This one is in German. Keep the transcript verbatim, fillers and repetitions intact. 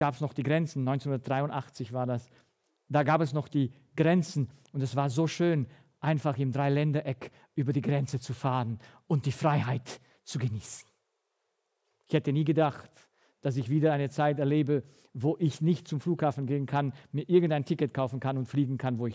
gab es noch die Grenzen, neunzehnhundertdreiundachtzig war das. Da gab es noch die Grenzen und es war so schön, einfach im Dreiländereck über die Grenze zu fahren und die Freiheit zu genießen. Ich hätte nie gedacht, dass ich wieder eine Zeit erlebe, wo ich nicht zum Flughafen gehen kann, mir irgendein Ticket kaufen kann und fliegen kann, wo ich